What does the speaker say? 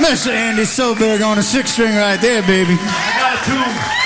Mr. Andy Soberg on a 6-string right there, baby. I got a tune.